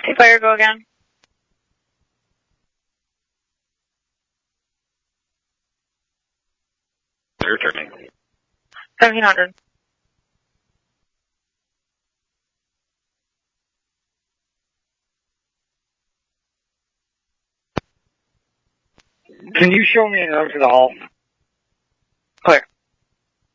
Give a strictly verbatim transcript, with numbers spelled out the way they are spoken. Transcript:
Hey, player, go again. Your turn. seventeen hundred. Can you show me an road to the hall?